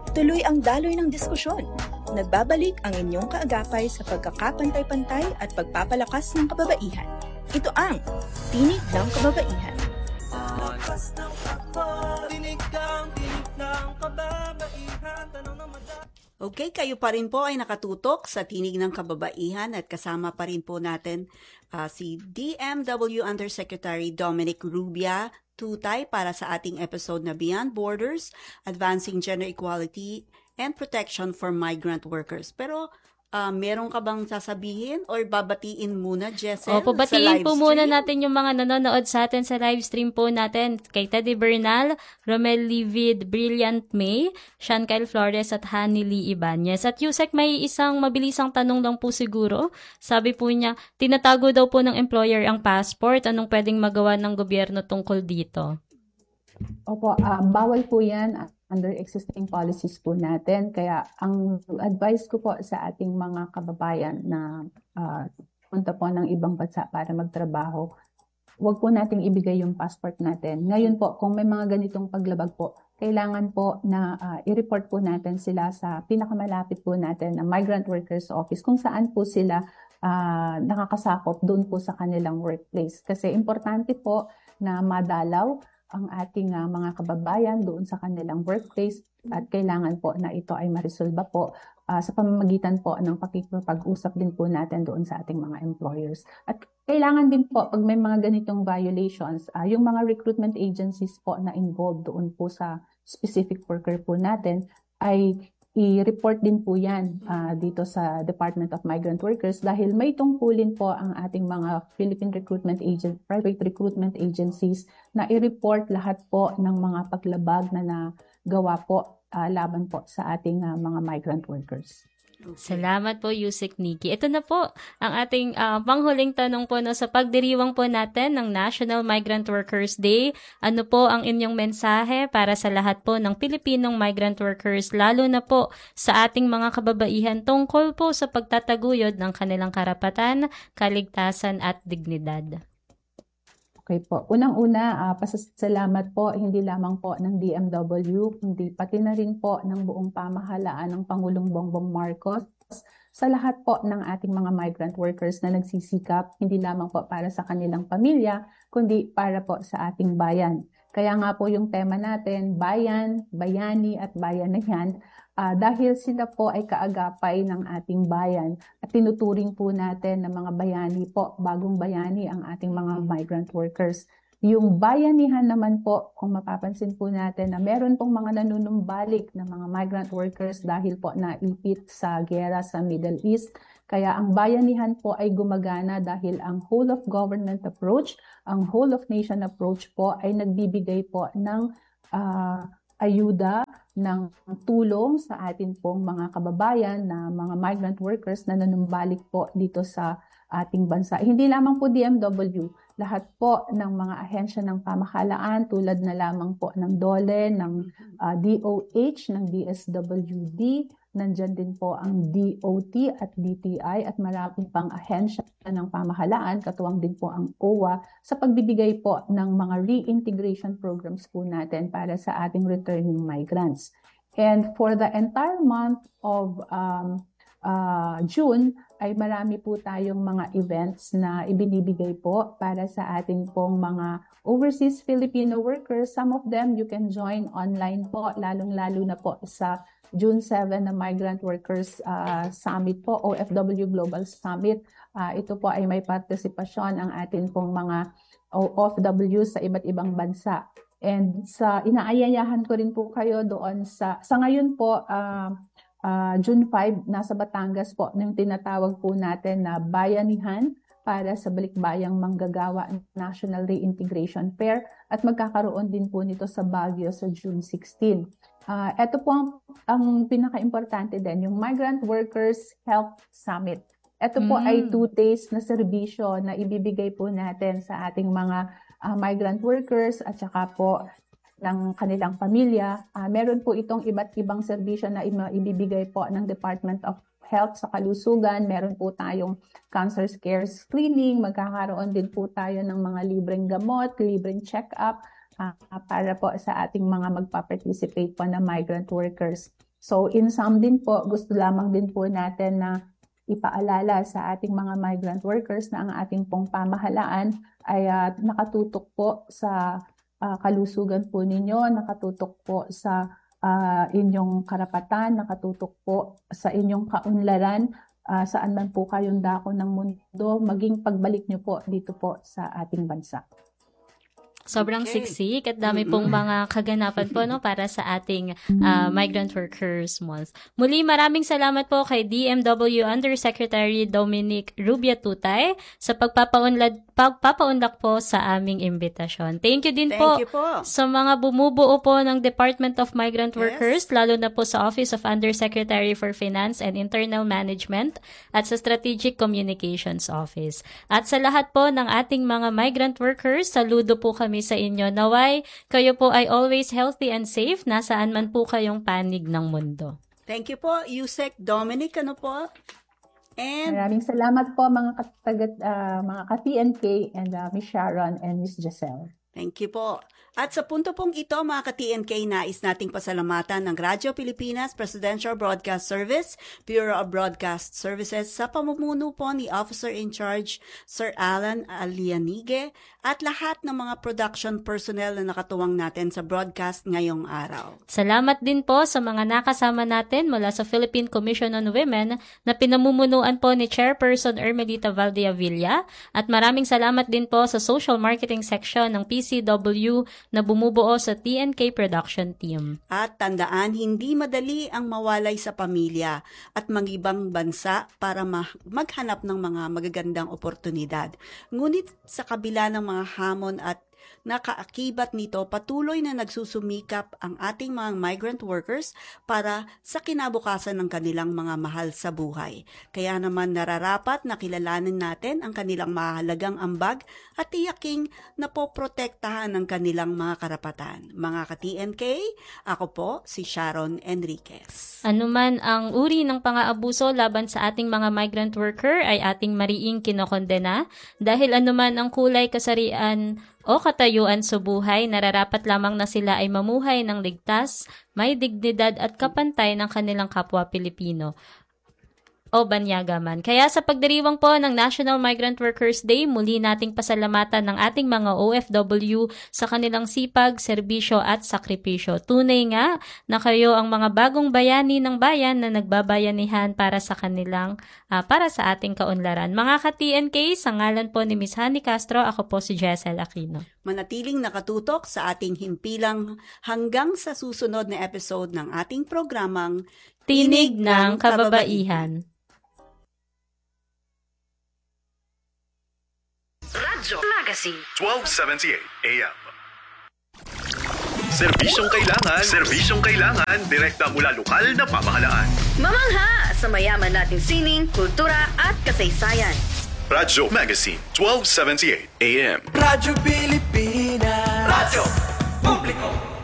Tuloy ang daloy ng diskusyon. Nagbabalik ang inyong kaagapay sa pagkakapantay-pantay at pagpapalakas ng kababaihan. Ito ang Tinig ng Kababaihan. Okay, kayo pa rin po ay nakatutok sa Tinig ng Kababaihan at kasama pa rin po natin si DMW Undersecretary Dominic Rubia Tutay para sa ating episode na Beyond Borders, Advancing Gender Equality and Protection for Migrant Workers. Pero meron ka bang sasabihin or babatiin muna, Jessel? Opo, batiin po muna natin yung mga nanonood sa atin sa live stream po natin. Kay Teddy Bernal, Romel Livid, Brilliant May, Sean Kyle Flores at Honey Lee Ibanez. At Yusek, may isang mabilisang tanong lang po siguro. Sabi po niya, tinatago daw po ng employer ang passport. Anong pwedeng magawa ng gobyerno tungkol dito? Opo, bawal po yan under existing policies po natin. Kaya ang advice ko po sa ating mga kababayan na punta po ng ibang bansa para magtrabaho, huwag po nating ibigay yung passport natin. Ngayon po, kung may mga ganitong paglabag po, kailangan po na i-report po natin sila sa pinakamalapit po natin na Migrant Workers Office kung saan po sila nakakasakop doon po sa kanilang workplace. Kasi importante po na madalaw ang ating mga kababayan doon sa kanilang workplace at kailangan po na ito ay marisolba po sa pamamagitan po ng pakikipag-usap din po natin doon sa ating mga employers. At kailangan din po pag may mga ganitong violations, yung mga recruitment agencies po na involved doon po sa specific worker po natin ay i-report din po yan dito sa Department of Migrant Workers dahil may tungkulin po ang ating mga Philippine private recruitment agencies na i-report lahat po ng mga paglabag na nagawa po laban po sa ating mga migrant workers. Okay. Salamat po, Yusek Nikki. Ito na po ang ating panghuling tanong po sa pagdiriwang po natin ng National Migrant Workers Day. Ano po ang inyong mensahe para sa lahat po ng Pilipinong migrant workers, lalo na po sa ating mga kababaihan tungkol po sa pagtataguyod ng kanilang karapatan, kaligtasan at dignidad? Okay po. Unang-una, pasasalamat po hindi lamang po ng DMW, kundi pati na rin po ng buong pamahalaan ng Pangulong Bongbong Marcos sa lahat po ng ating mga migrant workers na nagsisikap, hindi lamang po para sa kanilang pamilya, kundi para po sa ating bayan. Kaya nga po yung tema natin, bayan, bayani at bayanihan, dahil sila po ay kaagapay ng ating bayan at tinuturing po natin na mga bayani po, bagong bayani ang ating mga migrant workers. Yung bayanihan naman po, kung mapapansin po natin na meron pong mga nanunumbalik na mga migrant workers dahil po naipit sa giyera sa Middle East. Kaya ang bayanihan po ay gumagana dahil ang whole of government approach, ang whole of nation approach po ay nagbibigay po ng ayuda, ng tulong sa atin pong mga kababayan na mga migrant workers na nanumbalik po dito sa ating bansa. Hindi lamang po DMW, lahat po ng mga ahensya ng pamahalaan tulad na lamang po ng DOLE, ng DOH, ng DSWD, nandyan din po ang DOT at DTI at maraming pang ahensya ng pamahalaan, katuwang din po ang OWA sa pagbibigay po ng mga reintegration programs po natin para sa ating returning migrants. And for the entire month of June ay marami po tayong mga events na ibinibigay po para sa ating pong mga overseas Filipino workers. Some of them you can join online po, lalong-lalo na po sa June 7 na Migrant Workers Summit po, OFW Global Summit. Ito po ay may partisipasyon ang atin pong mga OFW sa iba't ibang bansa. And inaayayahan ko rin po kayo doon sa ngayon po, June 5, nasa Batangas po, yung tinatawag po natin na Bayanihan para sa Balikbayang Manggagawa National Reintegration Fair at magkakaroon din po nito sa Baguio sa June 16. Ito po ang pinaka-importante din, yung Migrant Workers Health Summit. Ito po ay 2 days na serbisyo na ibibigay po natin sa ating mga migrant workers at saka po ng kanilang pamilya. Meron po itong iba't ibang serbisyo na ibibigay po ng Department of Health sa kalusugan. Meron po tayong cancer care screening. Magkakaroon din po tayo ng mga libreng gamot, libreng check-up para po sa ating mga magpa-participate po na migrant workers. So in sum din po, gusto lamang din po natin na ipaalala sa ating mga migrant workers na ang ating pong pamahalaan ay nakatutok po sa kalusugan po ninyo, nakatutok po sa inyong karapatan, nakatutok po sa inyong kaunlaran, saan man po kayong dako ng mundo, maging pagbalik nyo po dito po sa ating bansa. Sobrang siksik at dami pong mga kaganapan po para sa ating Migrant Workers Month. Muli, maraming salamat po kay DMW Undersecretary Dominic Rubia Tutay sa pagpapaunlak po sa aming imbitasyon. Thank you din po sa mga bumubuo po ng Department of Migrant Workers, lalo na po sa Office of Undersecretary for Finance and Internal Management at sa Strategic Communications Office. At sa lahat po ng ating mga migrant workers, saludo po kami sa inyo. Naway, kayo po ay always healthy and safe, nasaan man po kayong panig ng mundo. Thank you po, Yusek Dominic, ano po? And maraming salamat po mga ka-TNK and Miss Sharon and Miss Giselle. Thank you po. At sa punto pong ito, mga ka-TNK, nais nating pasalamatan ng Radyo Pilipinas Presidential Broadcast Service, Bureau of Broadcast Services sa pamumuno po ni Officer in Charge Sir Alan Alianige at lahat ng mga production personnel na nakatuwang natin sa broadcast ngayong araw. Salamat din po sa mga nakasama natin mula sa Philippine Commission on Women na pinamumunuan po ni Chairperson Ermelita Valdeavilla at maraming salamat din po sa Social Marketing Section ng PCW na bumubuo sa TNK production team. At tandaan, hindi madali ang mawalay sa pamilya at mangibang bansa para maghanap ng mga magagandang oportunidad. Ngunit sa kabila ng mga hamon at nakaakibat nito, patuloy na nagsusumikap ang ating mga migrant workers para sa kinabukasan ng kanilang mga mahal sa buhay. Kaya naman nararapat na kilalanin natin ang kanilang mahalagang ambag at tiyaking napoprotektahan ng kanilang mga karapatan. Mga ka-TNK, ako po si Sharon Enriquez. Anuman ang uri ng pang-aabuso laban sa ating mga migrant worker ay ating mariing kinokondena dahil anuman ang kulay, kasarian o katayuan sa buhay, nararapat lamang na sila ay mamuhay ng ligtas, may dignidad at kapantay ng kanilang kapwa Pilipino o banyaga man. Kaya sa pagdiriwang po ng National Migrant Workers Day, muli nating pasalamatan ng ating mga OFW sa kanilang sipag, serbisyo at sakripisyo. Tunay nga na kayo ang mga bagong bayani ng bayan na nagbabayanihan para sa kanilang, para sa ating kaunlaran. Mga ka-TNK, sa ngalan po ni Ms. Honey Castro, ako po si Jessel Aquino. Manatiling nakatutok sa ating himpilang hanggang sa susunod na episode ng ating programang Tinig ng Kababaihan. Radyo Magazine 1278 AM. Serbisyong kailangan, direkta mula lokal na pamahalaan. Mamangha sa mayaman nating sining, kultura at kasaysayan. Radyo Magazine 1278 AM. Radyo Pilipinas. Radyo Publiko.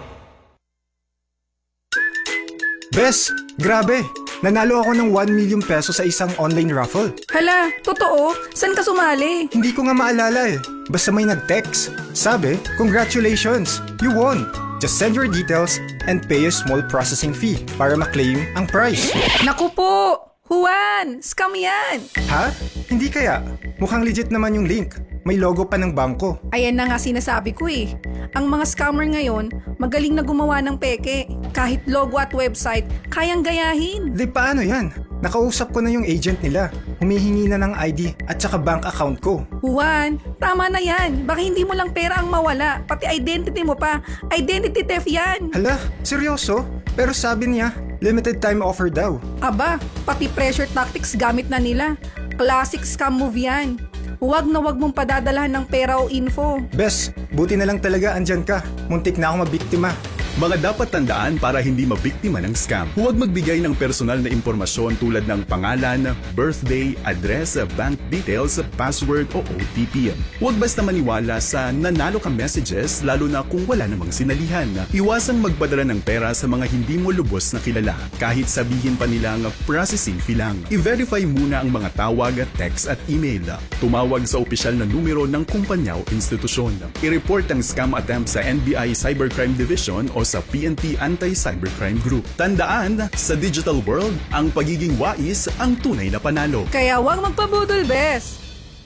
Bes, grabe! Nanalo ako ng 1 million peso sa isang online raffle. Hala, totoo? Saan ka sumali? Hindi ko nga maalala eh. Basta may nag-text. Sabi, congratulations! You won! Just send your details and pay a small processing fee para ma-claim ang prize. Naku po! Juan! Scam yan! Ha? Hindi kaya? Mukhang legit naman yung link. May logo pa ng bangko. Ayan na nga sinasabi ko eh. Ang mga scammer ngayon, magaling na gumawa ng peke. Kahit logo at website, kayang gayahin. Di paano yan? Nakausap ko na yung agent nila. Humihingi na ng ID at saka bank account ko. Juan, tama na yan. Baka hindi mo lang pera ang mawala. Pati identity mo pa. Identity theft yan. Hala, seryoso? Pero sabi niya, limited time offer daw. Aba, pati pressure tactics gamit na nila. Classic scam move yan. Huwag na huwag mong padadalahan ng pera o info. Bes, buti na lang talaga andyan ka. Muntik na ako mabiktima. Mga dapat tandaan para hindi mabiktima ng scam. Huwag magbigay ng personal na impormasyon tulad ng pangalan, birthday, address, bank details, password o OTP. Huwag basta maniwala sa nanalo ka messages lalo na kung wala namang sinalihan. Iwasang magpadala ng pera sa mga hindi mo lubos na kilala kahit sabihin pa nilang processing fee lang. I-verify muna ang mga tawag, text at email. Tumawag sa opisyal na numero ng kumpanya o institusyon. I-report ang scam attempt sa NBI Cybercrime Division o sa PNP Anti-Cybercrime Group. Tandaan, sa digital world, ang pagiging wais ang tunay na panalo. Kaya huwag magpabudol, bes!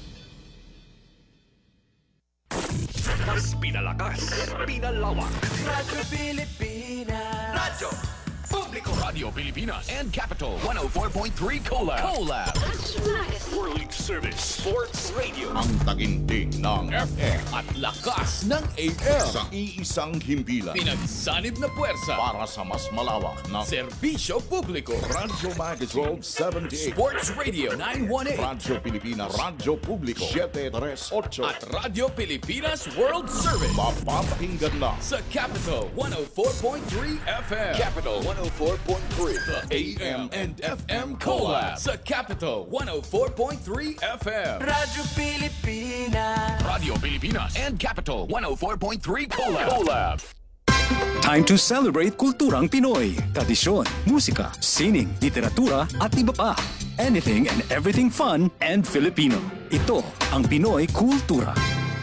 Mas pinalakas, pinalawak. Radyo Pilipinas. Radyo Publiko. Radio Pilipinas and Capital 104.3 Collab. That's right. World Service Sports Radio. Ang taginting ng FM at lakas ng AM. Sa iisang himpilan. Pinagsanib na puwersa para sa mas malawak na serbisyo publiko. Radyo Magazine 78. Sports Radio 918. Radyo Pilipinas. Radyo Publiko 738. At Radio Pilipinas World Service. Mapapakinggan na Sa Capital 104.3 FM. Capital 104.3. The AM and FM Collab. Sa Capital 104.3 FM. Radyo Pilipinas. Radio Pilipinas and Capital 104.3 Collab. Time to celebrate kulturang Pinoy. Tradisyon, musika, sining, literatura at iba pa. Anything and everything fun and Filipino. Ito ang Pinoy Kultura.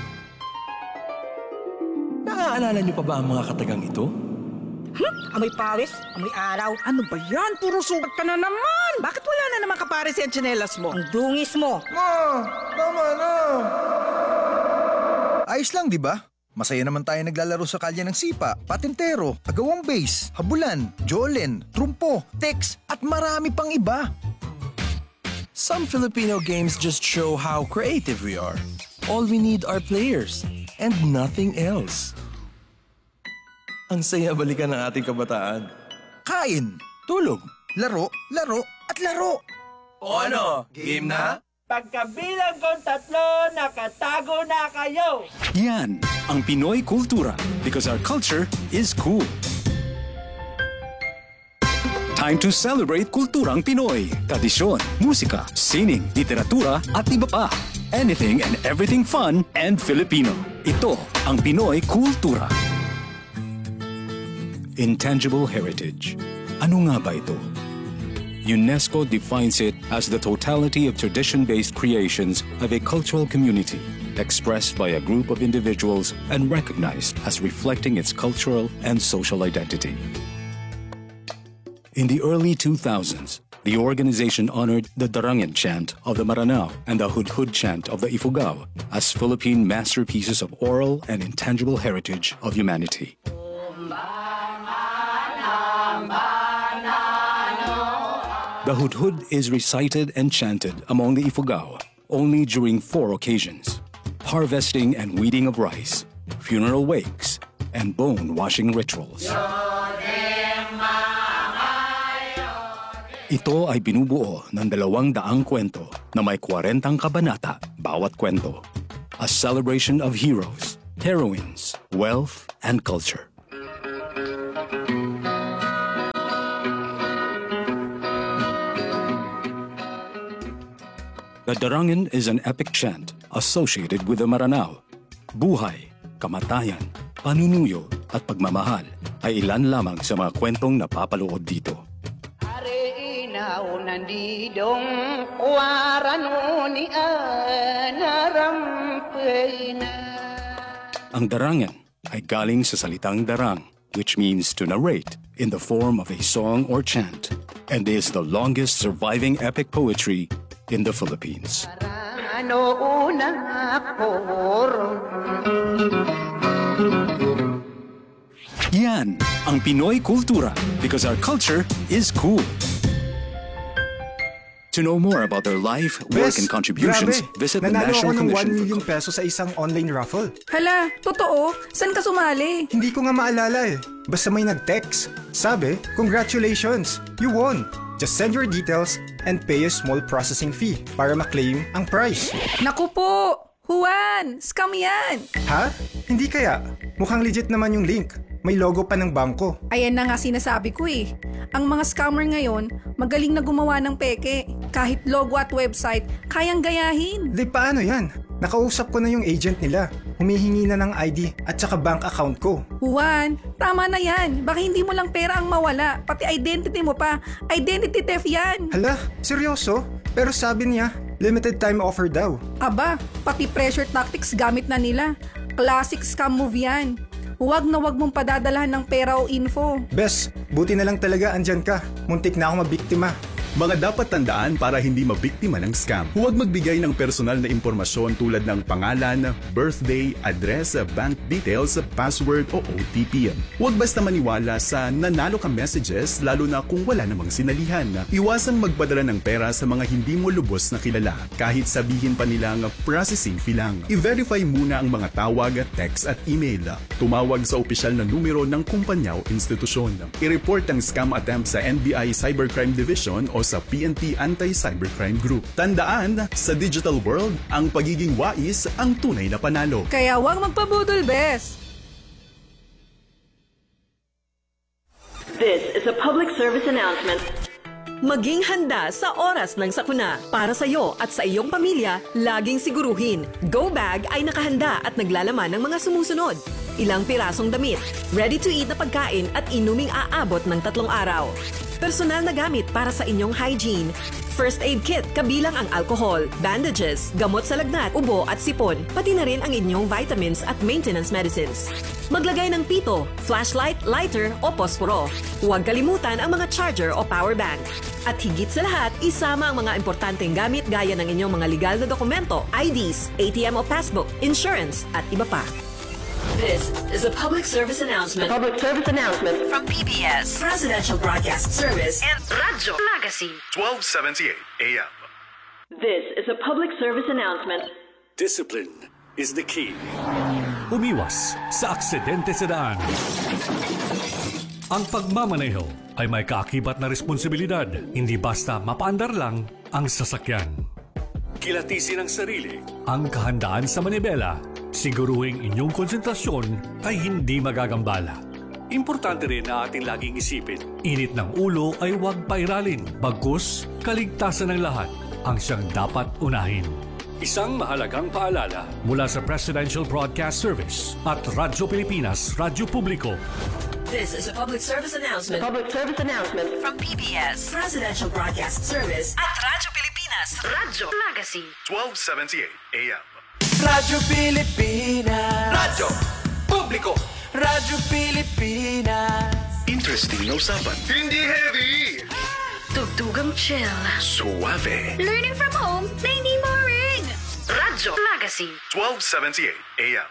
Naaalala niyo pa ba ang mga katagang ito? Amoy pawis, amoy araw. Ano ba yan? Puro sugat ka na naman. Bakit wala na naman kapares yung tsinelas mo? Ang dungis mo. Ma, tama na. Ayos lang, di ba? Masaya naman tayo naglalaro sa kalye ng sipa, patintero, agawang base, habulan, jolen, trumpo, tex, at marami pang iba. Some Filipino games just show how creative we are. All we need are players and nothing else. Ang saya balikan ng ating kabataan. Kain, tulog, laro, laro, at laro. O ano, game na? Pagkabilang kong 3, nakatago na kayo. Yan ang Pinoy Kultura because our culture is cool. Time to celebrate kulturang Pinoy. Tradisyon, musika, sining, literatura at iba pa. Anything and everything fun and Filipino. Ito ang Pinoy Kultura. Intangible heritage. Ano nga ba ito? UNESCO defines it as the totality of tradition-based creations of a cultural community, expressed by a group of individuals and recognized as reflecting its cultural and social identity. In the early 2000s, the organization honored the Darangan chant of the Maranao and the Hudhud chant of the Ifugao as Philippine masterpieces of oral and intangible heritage of humanity. The Hudhud is recited and chanted among the Ifugao only during 4 occasions: harvesting and weeding of rice, funeral wakes, and bone-washing rituals. Ito ay binubuo ng 200 kwento na may 40 kabanata bawat kwento. A celebration of heroes, heroines, wealth, and culture. The Darangan is an epic chant associated with the Maranao. Buhay, kamatayan, panunuyo at pagmamahal ay ilan lamang sa mga kwentong napapaloob dito. Ang Darangan ay galing sa salitang darang, which means to narrate in the form of a song or chant, and is the longest surviving epic poetry in the Philippines. Yan ang Pinoy Kultura because our culture is cool. To know more about their life, work, and contributions, visit the National Nanalo ako ng Commission 1 million peso sa isang online raffle. Hala, totoo? Saan ka sumali? Hindi ko nga maalala eh. Basta may nag-text. Sabi, congratulations! You won! Just send your details and pay a small processing fee para maklaim ang prize. Naku po! Juan! Scam yan! Ha? Hindi kaya? Mukhang legit naman yung link. May logo pa ng bangko. Ayan na nga sinasabi ko eh. Ang mga scammer ngayon, magaling na gumawa ng peke. Kahit logo at website, kayang gayahin. Di paano yan? Nakausap ko na yung agent nila. Humihingi na ng ID at saka bank account ko. Juan, tama na yan. Baka hindi mo lang pera ang mawala. Pati identity mo pa. Identity theft yan. Hala, seryoso? Pero sabi niya, limited time offer daw. Aba, pati pressure tactics gamit na nila. Classic scam move yan. Huwag na huwag mong padadalahan ng pera o info. Bes, buti na lang talaga andyan ka. Muntik na ako mabiktima. Mga dapat tandaan para hindi mabiktima ng scam. Huwag magbigay ng personal na impormasyon tulad ng pangalan, birthday, address, bank details, password o OTP. Huwag basta maniwala sa nanalo ka messages lalo na kung wala namang sinalihan. Iwasang magpadala ng pera sa mga hindi mo lubos na kilala kahit sabihin pa nilang processing fee lang. I-verify muna ang mga tawag, text at email. Tumawag sa opisyal na numero ng kumpanya o institusyon. I-report ang scam attempt sa NBI Cybercrime Division o sa PNP Anti-Cybercrime Group. Tandaan, sa digital world, ang pagiging wais ang tunay na panalo. Kaya huwag magpabudol, Bes! This is a public service announcement. Maging handa sa oras ng sakuna. Para sa iyo at sa iyong pamilya, laging siguruhin. Go Bag ay nakahanda at naglalaman ng mga sumusunod. Ilang pirasong damit, ready-to-eat na pagkain at inuming aabot ng 3 araw. Personal na gamit para sa inyong hygiene. First aid kit kabilang ang alcohol, bandages, gamot sa lagnat, ubo at sipon, pati na rin ang inyong vitamins at maintenance medicines. Maglagay ng pito, flashlight, lighter o posporo. Huwag kalimutan ang mga charger o power bank. At higit sa lahat, isama ang mga importanteng gamit gaya ng inyong mga legal na dokumento, IDs, ATM o passbook, insurance at iba pa. This is a public service announcement. Public service announcement from PBS, Presidential Broadcast Service, and Radyo Magazine. 1278 AM. This is a public service announcement. Discipline is the key. Umiwas sa aksidente sa daan. Ang pagmamaneho ay may kaakibat na responsibilidad. Hindi basta mapaandar lang ang sasakyan. Kilatisin ang sarili, ang kahandaan sa manibela. Siguruhing inyong konsentrasyon ay hindi magagambala. Importante rin na ating laging isipin, init ng ulo ay huwag pairalin. Bagkus, kaligtasan ng lahat ang siyang dapat unahin. Isang mahalagang paalala mula sa Presidential Broadcast Service at Radyo Pilipinas, Radyo Publiko. This is a public service announcement. Public service announcement from PBS, Presidential Broadcast Service at Radyo Pilipinas, Radyo Magazine. 1278 AM. Radyo Pilipinas. Radyo Publiko. Radyo Pilipinas. Interesting na usapan. Hindi heavy. Tugtugang chill. Suave. Learning from home na hindi boring. Radyo Magazine. 1278 AM.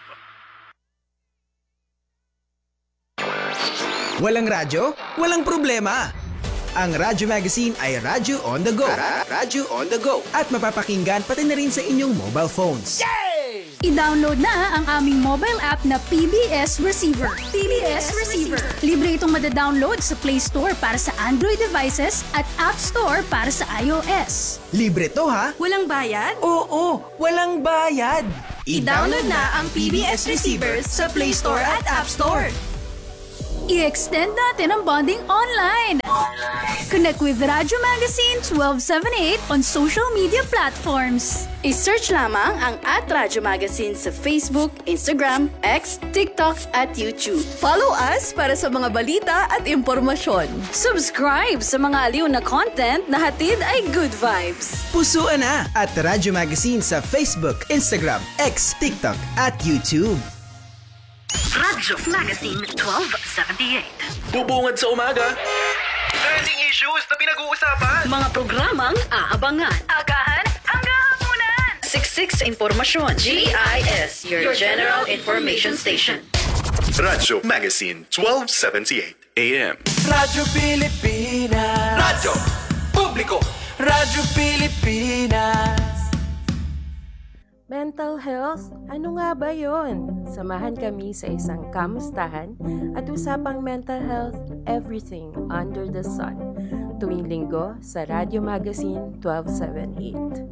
Walang radyo? Walang problema. Ang Radyo Magazine ay Radyo on the go. Radyo on the go. At mapapakinggan pati na rin sa inyong mobile phones. I-download na ang aming mobile app na PBS Receiver. PBS Receiver. Libre itong madadownload sa Play Store para sa Android devices at App Store para sa iOS. Libre to ha? Walang bayad? Oo, walang bayad. I-download na ang PBS Receiver sa Play Store at App Store. I-extend natin ang bonding online. Connect with Radyo Magazine 1278 on social media platforms. I-search lamang ang @Radyo Magazine sa Facebook, Instagram, X, TikTok at YouTube. Follow us para sa mga balita at impormasyon. Subscribe sa mga aliw na content na hatid ay good vibes. Pusuan na at Radyo Magazine sa Facebook, Instagram, X, TikTok at YouTube. Radyo Magazine 1278. Bubungad sa umaga. Trending issues na pinag-uusapan. Mga programang aabangan. Agahan ang hapunan. Siksik sa impormasyon. GIS, your General Information Station. Radyo Magazine 1278 AM. Radyo Pilipinas. Radyo Publiko. Radyo Pilipinas. Mental health? Ano nga ba yon? Samahan kami sa isang kamustahan at usapang mental health, everything under the sun. Tuwing linggo sa Radio Magazine 1278.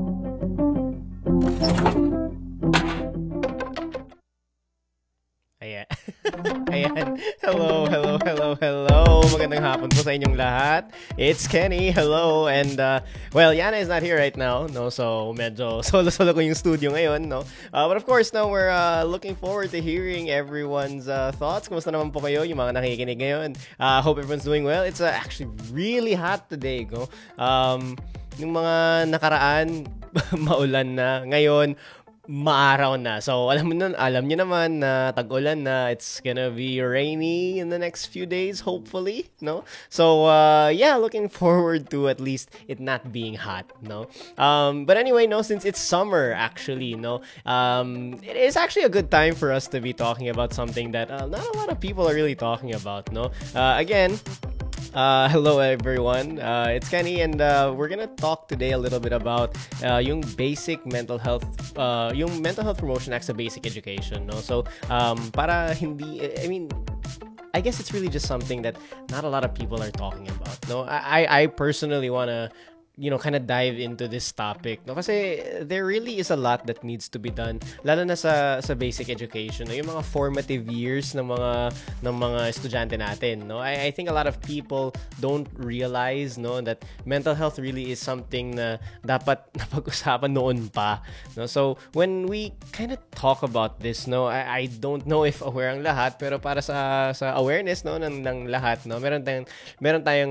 Ayan. Ayan. Hello. Magandang hapon po sa inyong lahat. It's Kenny. Hello. And, well, Yana is not here right now, no? So, medyo solo-solo ko yung studio ngayon, no? But of course, no, we're looking forward to hearing everyone's thoughts. Kumusta naman po kayo, yung mga nakikinig ngayon? Hope everyone's doing well. It's actually really hot today, no? Yung mga nakaraan, maulan na. Ngayon, maaraw na. So, alam niyo naman na tag-ulan na, it's gonna be rainy in the next few days, hopefully, no? So, yeah, looking forward to at least it not being hot, no? But anyway, no, since it's summer, actually, no, it is actually a good time for us to be talking about something that not a lot of people are really talking about, no? Again, hello everyone, it's Kenny, and we're gonna talk today a little bit about yung basic mental health, yung Mental Health Promotion Act sa basic education, no? So, para hindi, I mean, I guess it's really just something that not a lot of people are talking about, no? I personally wanna, kind of dive into this topic, no? Kasi there really is a lot that needs to be done, lalo na sa basic education, no? Yung mga formative years ng mga estudyante natin, no? I think a lot of people don't realize, no, that mental health really is something na dapat napag-usapan noon pa, no? So when we kind of talk about this, no, I don't know if aware ang lahat, pero para sa awareness, no, ng lahat, no, meron tayong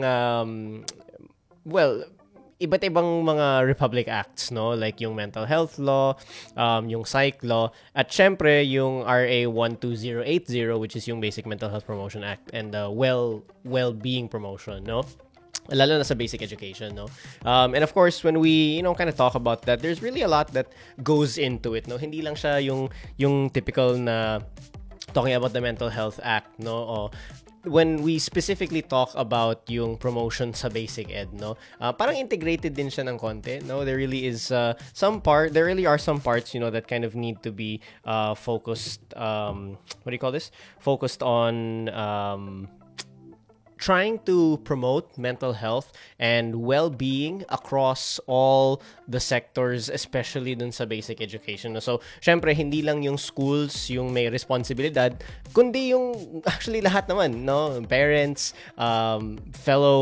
iba't ibang mga Republic Acts, no? Like yung Mental Health Law, yung Psych Law, at syempre yung RA 12080, which is yung Basic Mental Health Promotion Act, and well-being promotion, no? Lalo na sa basic education, no? And of course, when we, kind of talk about that, there's really a lot that goes into it, no? Hindi lang siya yung typical na talking about the Mental Health Act, no? O when we specifically talk about yung promotion sa basic ed, no, parang integrated din siya ng konti, no? There really is there really are some parts, that kind of need to be focused, what do you call this? Focused on trying to promote mental health and well-being across all the sectors, especially dun sa basic education. So, syempre, hindi lang yung schools yung may responsibilidad, kundi yung actually lahat naman, no? Parents, fellow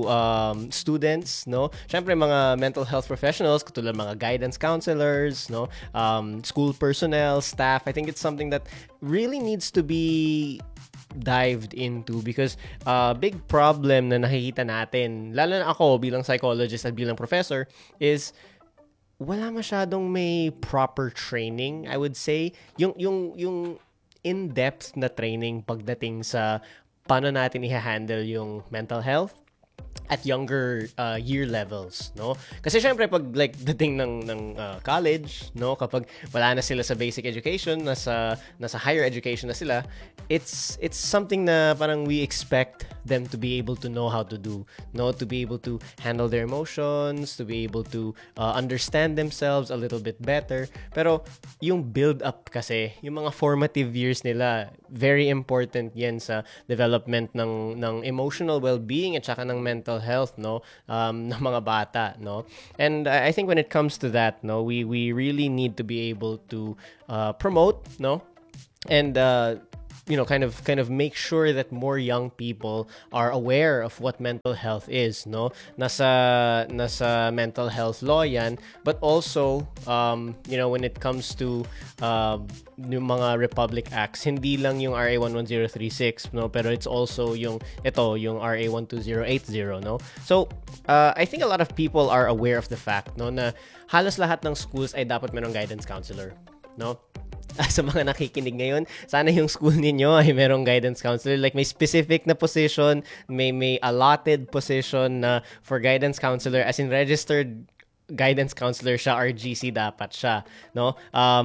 students, no? Syempre, mga mental health professionals, katulad mga guidance counselors, no? School personnel, staff. I think it's something that really needs to be dived into, because big problem na nakikita natin, lalo na ako bilang psychologist at bilang professor, is wala masyadong may proper training, I would say. Yung in-depth na training pagdating sa paano natin i-handle yung mental health at younger year levels, no? Kasi syempre pag like dating ng college, no, kapag wala na sila sa basic education, nasa higher education na sila, it's something na parang we expect them to be able to know how to do, no, to be able to handle their emotions, to be able to understand themselves a little bit better. Pero yung build up kasi, yung mga formative years nila, very important yan sa development ng emotional well-being at saka ng mental health, no, ng mga bata, no. And I think when it comes to that, no, we really need to be able to promote, no, and kind of make sure that more young people are aware of what mental health is, no? Nasa mental health law yan, but also when it comes to yung mga Republic Acts, hindi lang yung RA 11036, no, pero it's also yung RA 12080, no. So I think a lot of people are aware of the fact, no, na halos lahat ng schools ay dapat mayroong guidance counselor, no. Sa mga nakikinig ngayon, sana yung school ninyo ay merong guidance counselor. Like may specific na position, may allotted position na for guidance counselor, as in registered guidance counselor siya, RGC dapat siya, no?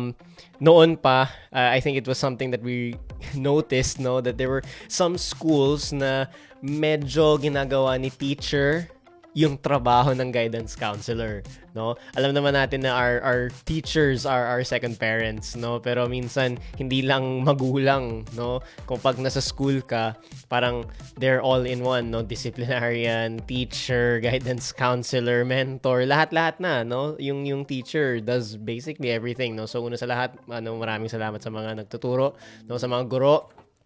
Noon pa, I think it was something that we noticed, no, that there were some schools na medyo ginagawa ni teacher yung trabaho ng guidance counselor, no? Alam naman natin na our teachers are our second parents, no? Pero minsan hindi lang magulang, no? Kung pag nasa school ka, parang they're all in one, no? Disciplinarian, teacher, guidance counselor, mentor, lahat-lahat na, no? Yung teacher does basically everything, no? So una sa lahat, maraming salamat sa mga nagtuturo, no? Sa mga guro.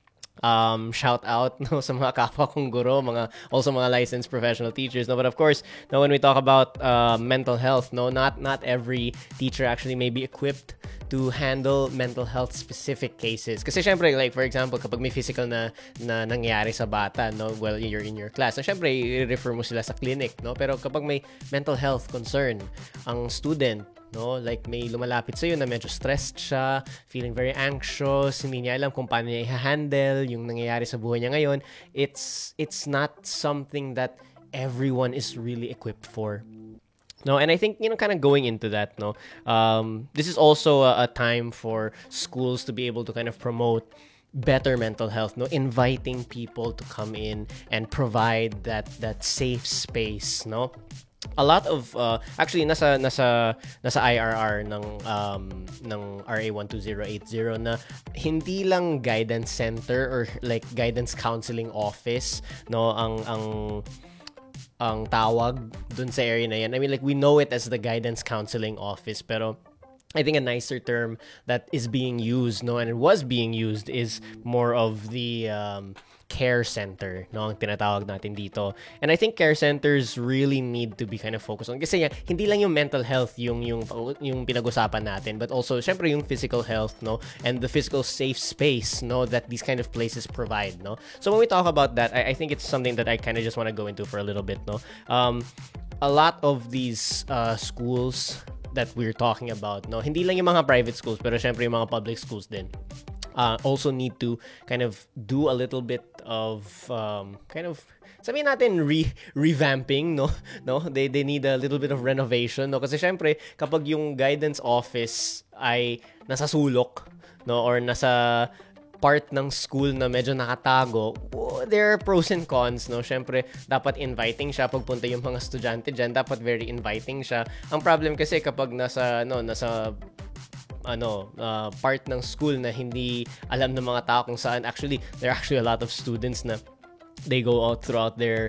Shout out, no, sa mga kapwa kong guro, also mga licensed professional teachers, no. But of course, no, when we talk about mental health, no, not every teacher actually may be equipped to handle mental health specific cases. Kasi syempre, like for example, kapag may physical na nangyayari sa bata, no, well, you're in your class, so syempre i-refer mo sila sa clinic, no. Pero kapag may mental health concern ang student, no? Like may lumalapit sa'yo na medyo stressed siya, feeling very anxious, hindi niya alam kung paano niya i-handle yung nangyayari sa buhay niya ngayon. It's not something that everyone is really equipped for. No, and I think, kind of going into that, this is also a time for schools to be able to kind of promote better mental health, inviting people to come in and provide that safe space, A lot of actually nasa IRR ng RA 12080 na hindi lang guidance center or like guidance counseling office, ang tawag dun sa area na yan. I mean, like, we know it as the guidance counseling office, pero I think a nicer term that is being used, and it was being used, is more of the care center, ang tinatawag natin dito. And I think care centers really need to be kind of focused on, kasi hindi lang yung mental health yung pinag-usapan natin, but also syempre yung physical health, and the physical safe space, that these kind of places provide, So when we talk about that, I think it's something that I kind of just want to go into for a little bit, a lot of these schools that we're talking about, hindi lang yung mga private schools, pero syempre yung mga public schools din, also need to kind of do a little bit of sabihin natin revamping, they need a little bit of renovation, kasi syempre kapag yung guidance office ay nasa sulok, or nasa part ng school na medyo nakatago, there are pros and cons, Syempre, dapat inviting siya pagpunta yung mga estudyante dyan, dapat very inviting siya. Ang problem kasi kapag nasa part ng school na hindi alam ng mga tao kung saan, actually there are actually a lot of students na they go out throughout their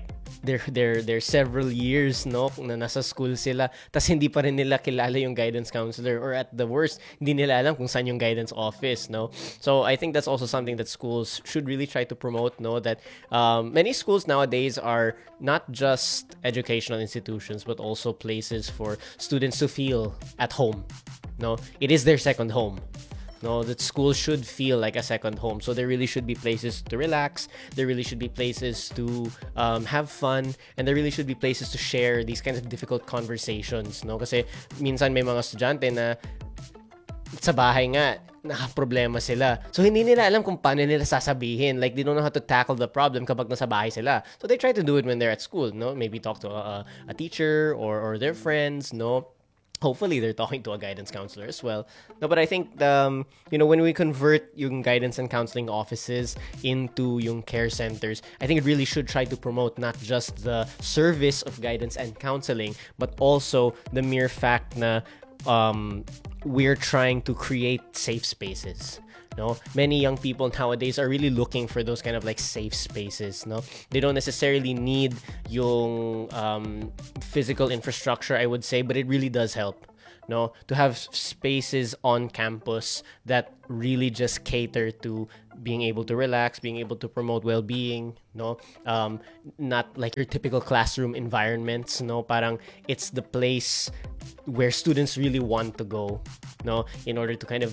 several years, na nasa school sila, tas hindi pa rin nila kilala yung guidance counselor, or at the worst, hindi nila alam kung saan yung guidance office, So I think that's also something that schools should really try to promote, that many schools nowadays are not just educational institutions, but also places for students to feel at home. It is their second home. That school should feel like a second home. So there really should be places to relax. There really should be places to have fun. And there really should be places to share these kinds of difficult conversations. Kasi minsan may mga estudyante na sa bahay nga, nakaproblema sila. So hindi nila alam kung paano nila sasabihin. Like, they don't know how to tackle the problem kapag nasa bahay sila. So they try to do it when they're at school. Maybe talk to a teacher or their friends. Hopefully, they're talking to a guidance counselor as well. But I think, when we convert yung guidance and counseling offices into yung care centers, I think it really should try to promote not just the service of guidance and counseling, but also the mere fact na we're trying to create safe spaces. Many young people nowadays are really looking for those kind of like safe spaces. They don't necessarily need yung physical infrastructure, I would say, but it really does help. To have spaces on campus that really just cater to being able to relax, being able to promote well-being, not like your typical classroom environments, Parang it's the place where students really want to go, in order to kind of,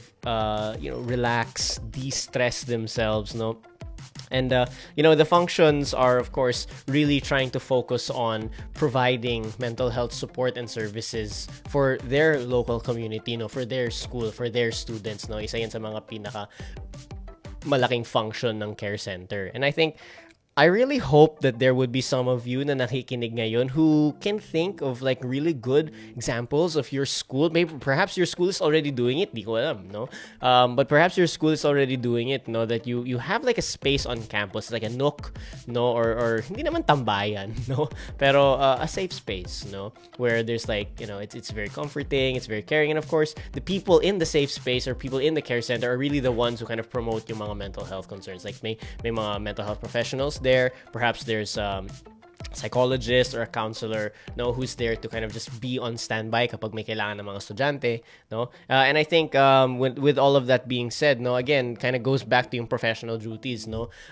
relax, de-stress themselves, And, the functions are, of course, really trying to focus on providing mental health support and services for their local community, for their school, for their students, Isa yan sa mga pinaka malaking function ng care center. And I think, I really hope that there would be some of you na nakikinig ngayon who can think of like really good examples of your school. Maybe perhaps your school is already doing it. Di ko alam, but perhaps your school is already doing it, that you have like a space on campus, like a nook, or hindi naman tambayan, pero a safe space, where there's like, it's very comforting, it's very caring, and of course, the people in the safe space or people in the care center are really the ones who kind of promote yung mga mental health concerns. Like may mga mental health professionals there. Perhaps there's psychologist or a counselor who's there to kind of just be on standby kapag may kailangan ng mga estudyante, and I think with all of that being said, again, kind of goes back to yung professional duties,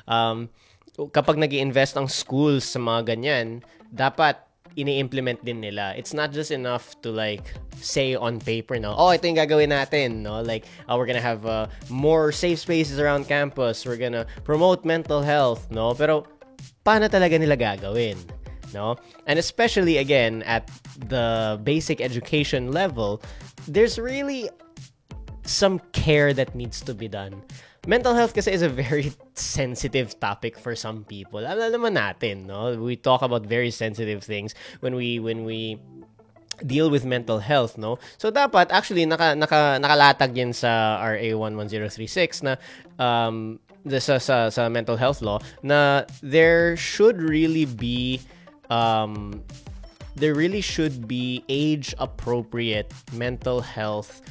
kapag nag-i-invest ang schools sa mga ganyan, dapat ini-implement din nila. It's not just enough to like say on paper ito yung gagawin natin, like we're gonna have more safe spaces around campus, we're gonna promote mental health, pero paano talaga nila gagawin? no? And especially again at the basic education level, there's really some care that needs to be done. Mental health kasi is a very sensitive topic for some people. Alam naman natin, no? We talk about very sensitive things when we deal with mental health, no? So dapat actually nakalatag yan sa RA 11036 na sa mental health law na there really should be age appropriate mental health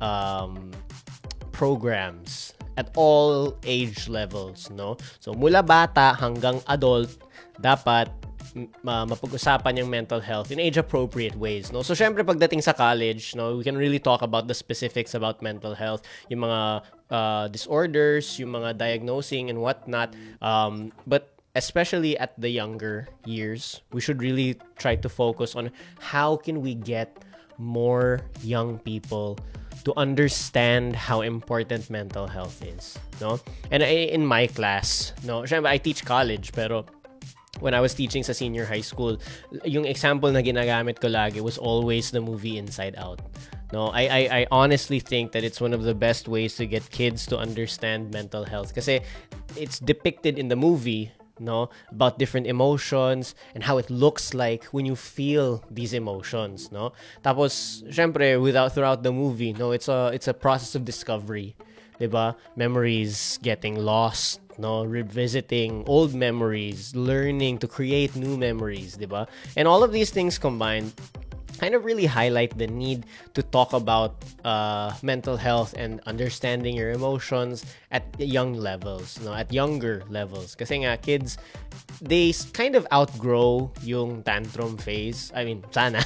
programs at all age levels, no? So mula bata hanggang adult, dapat mapag-usapan yung mental health in age-appropriate ways, no? So syempre pagdating sa college, no, we can really talk about the specifics about mental health, yung mga disorders, yung mga diagnosing and whatnot. But especially at the younger years, we should really try to focus on how can we get more young people to understand how important mental health is, no? And in my class, no, syempre I teach college, pero when I was teaching sa senior high school, yung example na ginagamit ko lagi was always the movie Inside Out. No, I honestly think that it's one of the best ways to get kids to understand mental health kasi it's depicted in the movie, no, about different emotions and how it looks like when you feel these emotions, no. Tapos syempre throughout the movie, no, it's a process of discovery, 'di ba? Memories getting lost, no, revisiting old memories, learning to create new memories, 'di ba? And all of these things combined kind of really highlight the need to talk about mental health and understanding your emotions at young levels, no, at younger levels. Kasi nga kids, they kind of outgrow yung tantrum phase. I mean, sana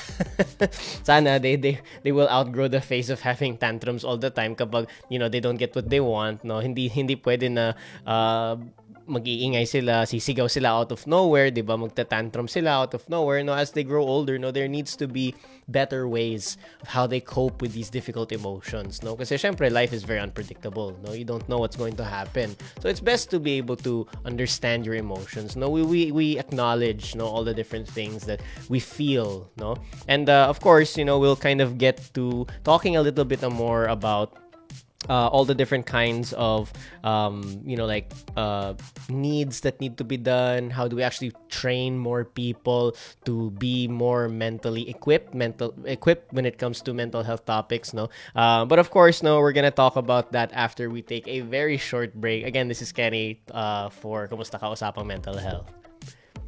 they will outgrow the phase of having tantrums all the time kapag, you know, they don't get what they want, no. Hindi pwede na mag-iingay sila, sisigaw sila out of nowhere, 'di ba? Magta-tantrum sila out of nowhere. No, as they grow older, no, there needs to be better ways of how they cope with these difficult emotions, no? Kasi syempre life is very unpredictable, no? You don't know what's going to happen. So it's best to be able to understand your emotions. No, we acknowledge, no, all the different things that we feel, no? And of course, you know, we'll kind of get to talking a little bit more about all the different kinds of needs that need to be done. How do we actually train more people to be more mentally equipped when it comes to mental health topics, no? But of course, no, we're gonna talk about that after we take a very short break. Again, this is Kenny for Kumusta Ka Usapang Mental Health.